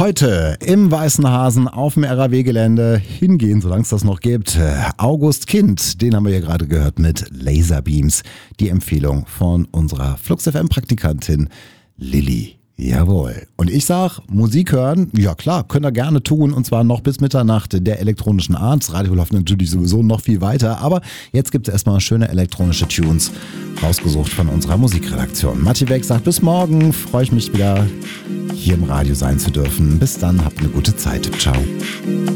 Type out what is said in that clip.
Heute im Weißen Hasen auf dem RAW-Gelände hingehen, solange es das noch gibt. August Kind, den haben wir ja gerade gehört mit Laserbeams. Die Empfehlung von unserer Flux FM-Praktikantin Lilly. Jawohl. Und ich sag, Musik hören, ja klar, könnt ihr gerne tun, und zwar noch bis Mitternacht der elektronischen Art. Das Radio läuft natürlich sowieso noch viel weiter, aber jetzt gibt es erstmal schöne elektronische Tunes, rausgesucht von unserer Musikredaktion. Matti Beck sagt, bis morgen, freue ich mich wieder hier im Radio sein zu dürfen. Bis dann, habt eine gute Zeit. Ciao.